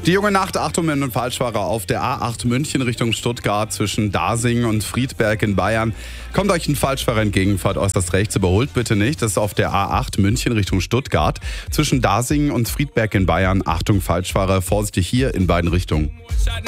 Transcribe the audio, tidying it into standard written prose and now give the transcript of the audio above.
Die junge Nacht, Achtung, und Falschfahrer auf der A8 München Richtung Stuttgart zwischen Dasing und Friedberg in Bayern. Kommt euch ein Falschfahrer entgegen, fahrt äußerst rechts, überholt bitte nicht. Das ist auf der A8 München Richtung Stuttgart zwischen Dasing und Friedberg in Bayern. Achtung, Falschfahrer, vorsichtig hier in beiden Richtungen.